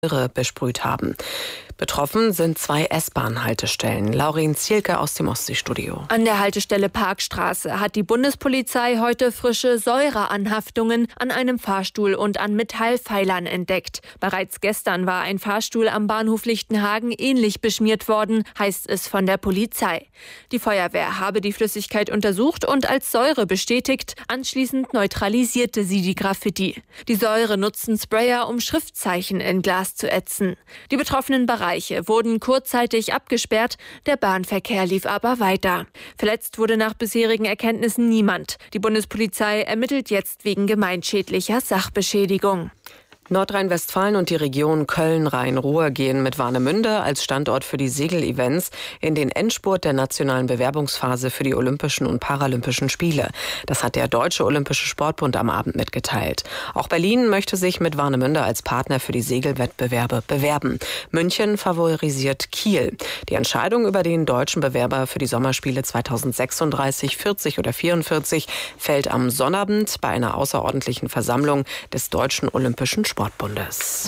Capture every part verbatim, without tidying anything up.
besprüht haben. Betroffen sind zwei S-Bahn-Haltestellen. Laurin Zielke aus dem Ostseestudio. An der Haltestelle Parkstraße hat die Bundespolizei heute frische Säureanhaftungen an einem Fahrstuhl und an Metallpfeilern entdeckt. Bereits gestern war ein Fahrstuhl am Bahnhof Lichtenhagen ähnlich beschmiert worden, heißt es von der Polizei. Die Feuerwehr habe die Flüssigkeit untersucht und als Säure bestätigt. Anschließend neutralisierte sie die Graffiti. Die Säure nutzten Sprayer, um Schriftzeichen in Glas zu ätzen. Die betroffenen Bereiche wurden kurzzeitig abgesperrt, der Bahnverkehr lief aber weiter. Verletzt wurde nach bisherigen Erkenntnissen niemand. Die Bundespolizei ermittelt jetzt wegen gemeinschädlicher Sachbeschädigung. Nordrhein-Westfalen und die Region Köln-Rhein-Ruhr gehen mit Warnemünde als Standort für die Segelevents in den Endspurt der nationalen Bewerbungsphase für die Olympischen und Paralympischen Spiele. Das hat der Deutsche Olympische Sportbund am Abend mitgeteilt. Auch Berlin möchte sich mit Warnemünde als Partner für die Segelwettbewerbe bewerben. München favorisiert Kiel. Die Entscheidung über den deutschen Bewerber für die Sommerspiele zweitausendsechsunddreißig, vierzig oder vierundvierzig fällt am Sonnabend bei einer außerordentlichen Versammlung des Deutschen Olympischen Sportbundes. Sportbundes.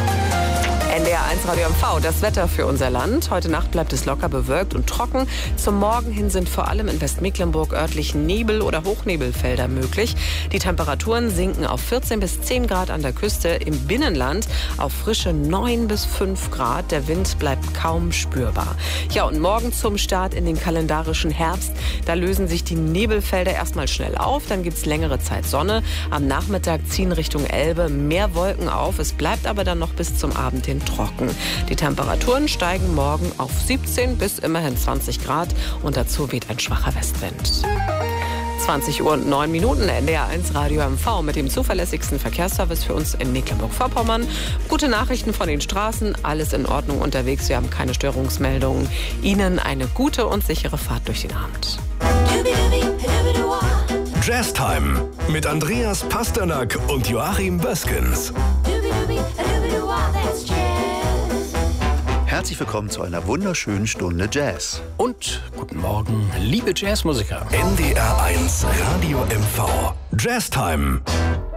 N D R eins Radio M V, das Wetter für unser Land. Heute Nacht bleibt es locker bewölkt und trocken. Zum Morgen hin sind vor allem in Westmecklenburg örtlich Nebel- oder Hochnebelfelder möglich. Die Temperaturen sinken auf vierzehn bis zehn Grad an der Küste, im Binnenland auf frische neun bis fünf Grad. Der Wind bleibt kaum spürbar. Ja, und morgen zum Start in den kalendarischen Herbst. Da lösen sich die Nebelfelder erstmal schnell auf. Dann gibt es längere Zeit Sonne. Am Nachmittag ziehen Richtung Elbe mehr Wolken auf. Es bleibt aber dann noch bis zum Abend hin trocken. Die Temperaturen steigen morgen auf siebzehn bis immerhin zwanzig Grad und dazu weht ein schwacher Westwind. zwanzig Uhr und neun Minuten, N D R eins Radio M V mit dem zuverlässigsten Verkehrsservice für uns in Mecklenburg-Vorpommern. Gute Nachrichten von den Straßen, alles in Ordnung unterwegs, wir haben keine Störungsmeldungen. Ihnen eine gute und sichere Fahrt durch den Abend. Jazztime mit Andreas Pasternak und Joachim Böskens. Herzlich willkommen zu einer wunderschönen Stunde Jazz. Und guten Morgen, liebe Jazzmusiker. N D R eins Radio M V. Jazztime.